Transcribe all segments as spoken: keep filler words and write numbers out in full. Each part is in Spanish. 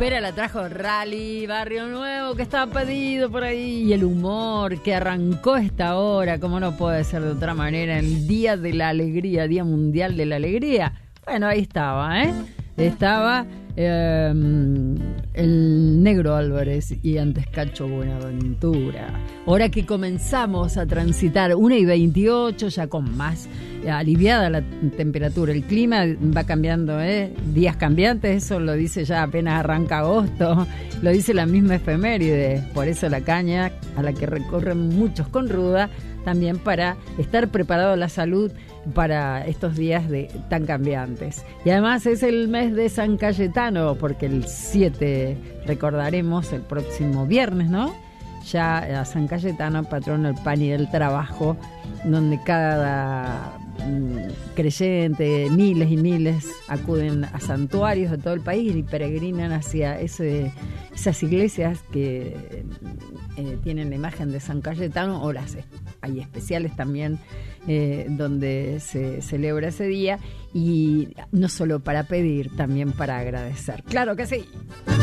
Campera la trajo Rally Barrio Nuevo, que estaba pedido por ahí, y el humor que arrancó esta hora, como no puede ser de otra manera, el Día de la Alegría, Día Mundial de la Alegría. Bueno, ahí estaba, ¿eh? Estaba eh, el Negro Álvarez y antes Cacho Buenaventura. Ahora que comenzamos a transitar una y veintiocho, ya con más aliviada la temperatura, el clima va cambiando, ¿eh? Días cambiantes, eso lo dice ya apenas arranca agosto, lo dice la misma efeméride, por eso la caña a la que recorren muchos con ruda, también para estar preparado la salud para estos días de tan cambiantes. Y además es el mes de San Cayetano, porque el siete recordaremos el próximo viernes, ¿no? Ya a San Cayetano, patrono del pan y del trabajo, donde cada mm, creyente, miles y miles acuden a santuarios de todo el país y peregrinan hacia ese, esas iglesias que eh, tienen la imagen de San Cayetano, o las hay especiales también eh, donde se celebra ese día, y no solo para pedir, también para agradecer. ¡Claro que sí!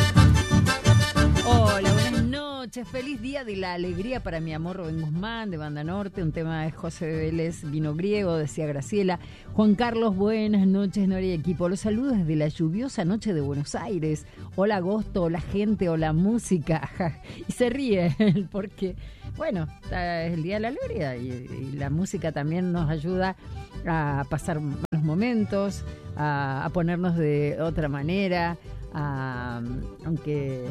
Hola, buenas noches, feliz Día de la Alegría para mi amor Rubén Guzmán de Banda Norte, un tema de José Vélez, Vino Griego, decía Graciela. Juan Carlos, buenas noches, Nori y equipo, los saludos desde la lluviosa noche de Buenos Aires. Hola agosto, hola gente, hola música. Y se ríe porque, bueno, es el Día de la Alegría y, y la música también nos ayuda a pasar los momentos, a, a ponernos de otra manera. Uh, aunque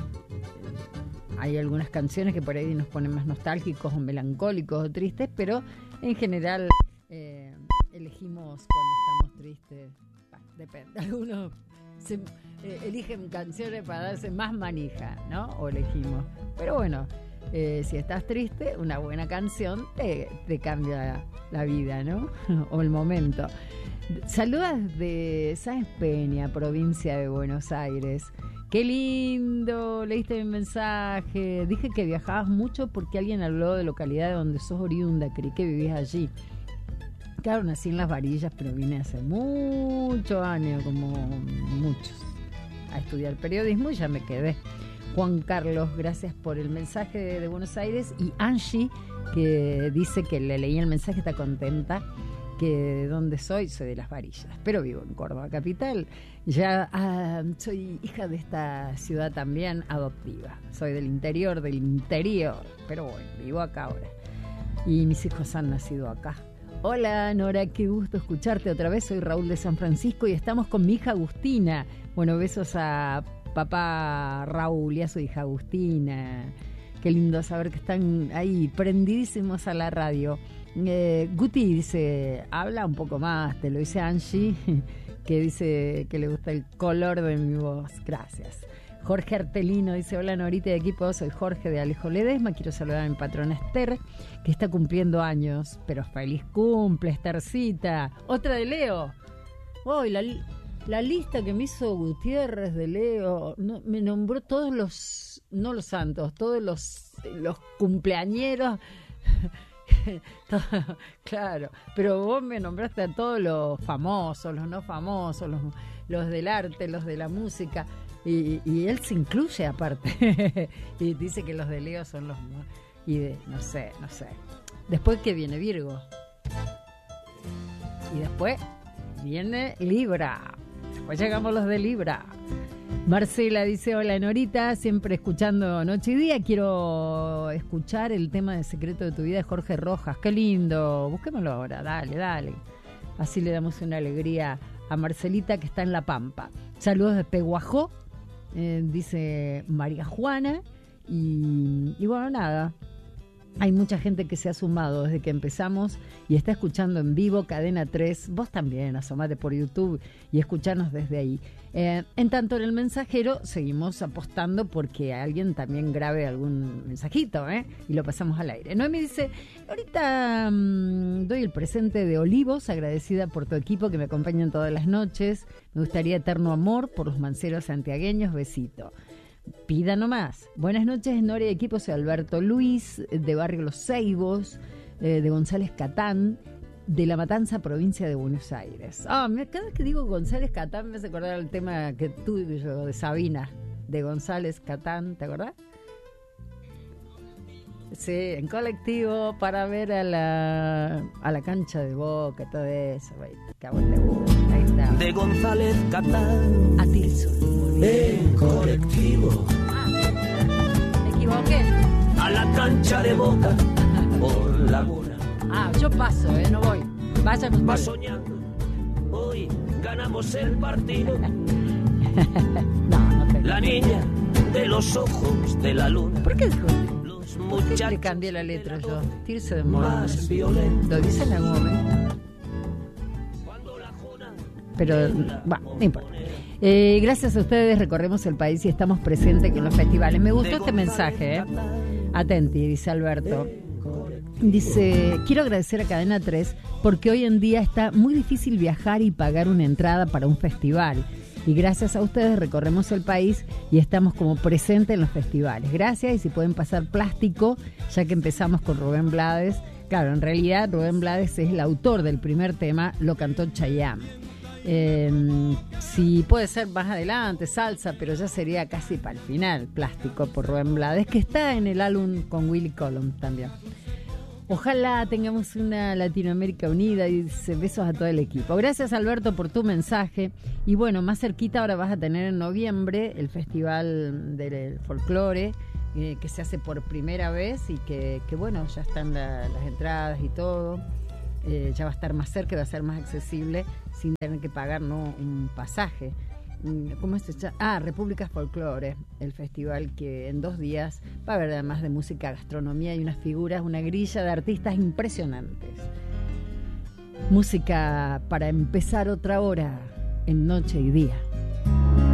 hay algunas canciones que por ahí nos ponen más nostálgicos o melancólicos o tristes, pero en general eh, elegimos cuando estamos tristes. Bueno, depende, algunos se, eh, eligen canciones para darse más manija, ¿no? O elegimos, pero bueno, eh, si estás triste, una buena canción te, te cambia la vida, ¿no? O el momento. Saludas de Sáenz Peña, provincia de Buenos Aires. Qué lindo, leíste mi mensaje. Dije que viajabas mucho porque alguien habló de localidad de donde sos oriunda, creí que vivías allí. Claro, nací en Las Varillas, pero vine hace muchos años, como muchos, a estudiar periodismo y ya me quedé. Juan Carlos, gracias por el mensaje de, de Buenos Aires. Y Angie, que dice que le leí el mensaje, está contenta. Que de dónde soy, soy de Las Varillas, pero vivo en Córdoba capital. Ya ah, soy hija de esta ciudad también, adoptiva. Soy del interior, del interior, pero bueno, vivo acá ahora. Y mis hijos han nacido acá. Hola Nora, qué gusto escucharte otra vez. Soy Raúl de San Francisco y estamos con mi hija Agustina. Bueno, besos a papá Raúl y a su hija Agustina. Qué lindo saber que están ahí prendidísimos a la radio. Eh, Guti dice, habla un poco más, te lo dice Angie, que dice que le gusta el color de mi voz. Gracias. Jorge Artelino dice, hola Norita de equipo, soy Jorge de Alejo Ledesma, quiero saludar a mi patrona Esther, que está cumpliendo años, pero feliz cumple, Esthercita. Otra de Leo. Oh, la, la lista que me hizo Gutiérrez de Leo, no, me nombró todos los, no los santos, todos los, los cumpleañeros. Todo, claro, pero vos me nombraste a todos los famosos, los no famosos, los, los del arte, los de la música, y, y él se incluye aparte y dice que los de Leo son los y de, no sé, no sé. Después que viene Virgo y después viene Libra, después llegamos los de Libra. Marcela dice, hola Norita, siempre escuchando noche y día, quiero escuchar el tema de Secreto de tu vida de Jorge Rojas, qué lindo, busquémoslo ahora, dale, dale, así le damos una alegría a Marcelita que está en La Pampa. Saludos de Peguajó, eh, dice María Juana, y, y bueno, nada, hay mucha gente que se ha sumado desde que empezamos y está escuchando en vivo Cadena tres. Vos también, asomate por YouTube y escuchanos desde ahí. Eh, en tanto, en el mensajero seguimos apostando porque alguien también grabe algún mensajito, ¿eh? Y lo pasamos al aire. Noemi dice, ahorita mmm, doy el presente de Olivos, agradecida por tu equipo que me acompañan todas las noches. Me gustaría eterno amor por los manceros santiagueños. Besito. Pida nomás. Buenas noches, Nora y equipo. Soy Alberto Luis, de Barrio Los Ceibos, eh, de González Catán, de La Matanza, provincia de Buenos Aires. Ah, oh, cada vez que digo González Catán me hace acordar el tema que tuve yo de Sabina, de González Catán, ¿te acordás? Sí, en colectivo para ver a la a la cancha de Boca, todo eso, güey. Que a vos te gusta, ahí está. De González Catán. A Tirso. En colectivo. Ah, me equivoqué. A la cancha de Boca. Por Laguna. Ah, yo paso, eh, no voy. Vayan ustedes. Va soñando. Hoy ganamos el partido. No, no te. La niña de los ojos de la luna. ¿Por qué dijo? Los ¿Por qué le muchachos cambié la letra yo? Tirso de Morón. más violentos. ¿Lo dice en algún momento? Pero, bueno, no importa. Eh, gracias a ustedes recorremos el país y estamos presentes en los festivales. Me gustó este mensaje, ¿eh? Atenti, dice Alberto. Dice, quiero agradecer a Cadena tres porque hoy en día está muy difícil viajar y pagar una entrada para un festival. Y gracias a ustedes recorremos el país y estamos como presentes en los festivales. Gracias, y si pueden pasar plástico, ya que empezamos con Rubén Blades. Claro, en realidad Rubén Blades es el autor del primer tema, lo cantó Chayanne. Eh, si puede ser más adelante, salsa, pero ya sería casi para el final, plástico por Rubén Blades, que está en el álbum con Willy Colón también. Ojalá tengamos una Latinoamérica unida, y dice, besos a todo el equipo. Gracias, Alberto, por tu mensaje. Y bueno, más cerquita ahora vas a tener en noviembre el Festival del Folclore, eh, que se hace por primera vez y que, que bueno, ya están la, las entradas y todo. Eh, ya va a estar más cerca, va a ser más accesible sin tener que pagar, ¿no?, un pasaje. ¿Cómo se llama? Ah, Repúblicas Folclore, el festival que en dos días va a haber, además de música, gastronomía y unas figuras, una grilla de artistas impresionantes. Música para empezar otra hora en Noche y Día.